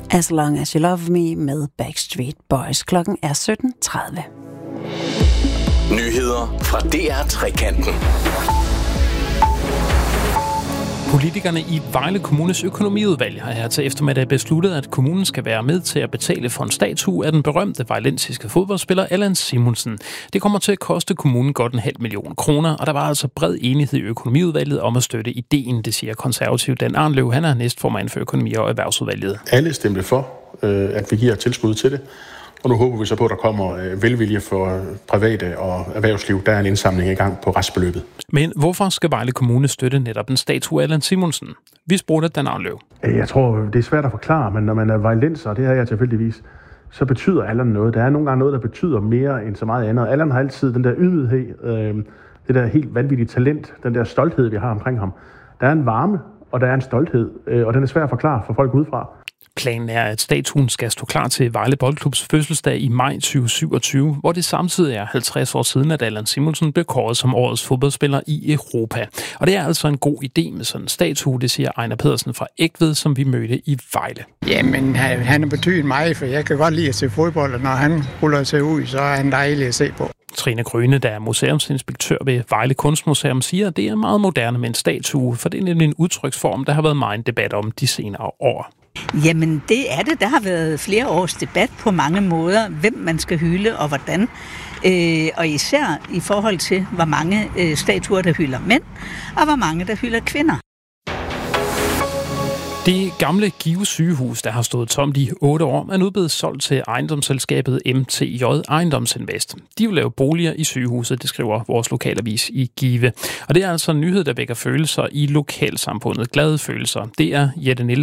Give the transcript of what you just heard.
As Long As You Love Me med Backstreet Boys. Klokken er 17:30. Nyheder fra DR Trekanten. Politikerne i Vejle Kommunes økonomiudvalg har her til eftermiddag besluttet, at kommunen skal være med til at betale for en statue af den berømte vejlensiske fodboldspiller Allan Simonsen. Det kommer til at koste kommunen godt 0,5 million kroner, og der var altså bred enighed i økonomiudvalget om at støtte ideen, det siger konservativ Dan Arnløv. Han er næstformand for økonomi- og erhvervsudvalget. Alle stemte for, at vi giver tilskud til det. Og nu håber vi så på, at der kommer velvilje for private og erhvervsliv. Der er en indsamling i gang på restbeløbet. Men hvorfor skal Vejle Kommune støtte netop en statue af Allan Simonsen? Vi spurgte Dan Arnløv. Jeg tror, det er svært at forklare, men når man er vejlenser, og det er jeg tilfældigvis, så betyder Allan noget. Der er nogle gange noget, der betyder mere end så meget andet. Allan har altid den der ydmyghed, det der helt vanvittige talent, den der stolthed, vi har omkring ham. Der er en varme, og der er en stolthed, og den er svær at forklare for folk udefra. Planen er, at statuen skal stå klar til Vejle Boldklubs fødselsdag i maj 2027, hvor det samtidig er 50 år siden, at Allan Simonsen blev kåret som årets fodboldspiller i Europa. Og det er altså en god idé med sådan en statue, det siger Ejner Pedersen fra Ægved, som vi mødte i Vejle. Jamen, han har betydet meget, for jeg kan godt lide at se fodbold, og når han ruller sig ud, så er han dejlig at se på. Trine Grøne, der er museumsinspektør ved Vejle Kunstmuseum, siger, at det er meget moderne med en statue, for det er nemlig en udtryksform, der har været meget en debat om de senere år. Jamen, det er det. Der har været flere års debat på mange måder, hvem man skal hylde og hvordan. Og især i forhold til, hvor mange statuer, der hylder mænd, og hvor mange, der hylder kvinder. Det gamle Give sygehus, der har stået tomt i 8 år, er nu blevet solgt til ejendomsselskabet MTJ Ejendomsinvest. De vil lave boliger i sygehuset, det skriver vores lokalavis i Give. Og det er altså en nyhed, der vækker følelser i lokalsamfundet. Glade følelser. Det er Jette Nielsen.